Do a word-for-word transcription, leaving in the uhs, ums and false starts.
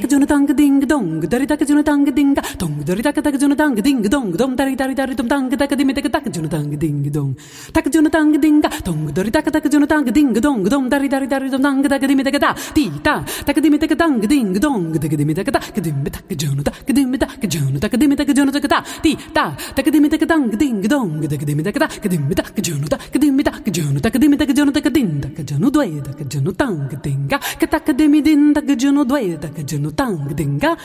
tak juna tang ding dong dari tak juna tang ding dong dari tak tak juna tang ding dong dom dari dari dari dom tang tak dim tak tak juna tang ding dong tak juna tang ding dong dari tak tak juna tang ding dong dom dari dari dari dom tang tak dim tak ta ti ta tak dim tak tang ding dong tak dim tak ta dim tak juna tak dim tak juna tak dim tak juna tak ta ti ta tak dim tak tang ding dong tak dim tak ta dim tak juna tak dim tak juna tak dim tak juna tak din tak juna due tak juna tang ding ka tak dim din tak juna due tak juna tang ding